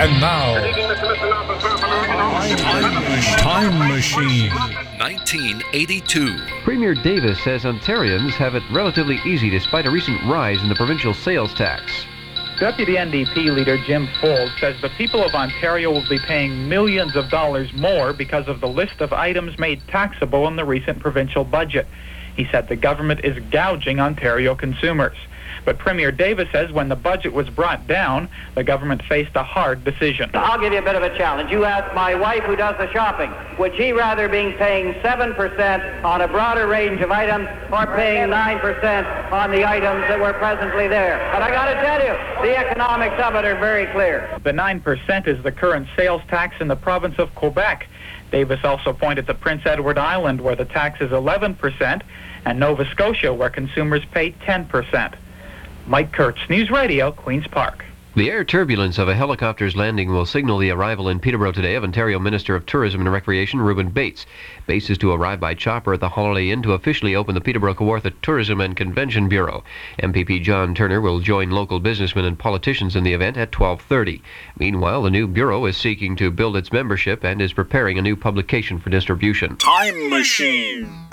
And now, Time Machine. 1982. Premier Davis says Ontarians have it relatively easy despite a recent rise in the provincial sales tax. Deputy NDP leader Jim Fuld says the people of Ontario will be paying millions of dollars more because of the list of items made taxable in the recent provincial budget. He said the government is gouging Ontario consumers. But Premier Davis says when the budget was brought down, the government faced a hard decision. I'll give you a bit of a challenge. You ask my wife who does the shopping, would she rather be paying 7% on a broader range of items or paying 9% on the items that were presently there? But I got to tell you, the economics of it are very clear. The 9% is the current sales tax in the province of Quebec. Davis also pointed to Prince Edward Island, where the tax is 11%, and Nova Scotia, where consumers pay 10%. Mike Kurtz, News Radio, Queen's Park. The air turbulence of a helicopter's landing will signal the arrival in Peterborough today of Ontario Minister of Tourism and Recreation Ruben Bates. Bates is to arrive by chopper at the Holiday Inn to officially open the Peterborough-Kawartha Tourism and Convention Bureau. MPP John Turner will join local businessmen and politicians in the event at 12:30. Meanwhile, the new bureau is seeking to build its membership and is preparing a new publication for distribution. Time Machine.